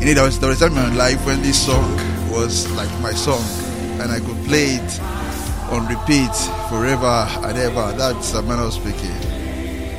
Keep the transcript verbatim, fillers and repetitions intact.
You know, there was, there was a time in my life when this song was like my song, and I could play it on repeat forever and ever. That's the man I was speaking.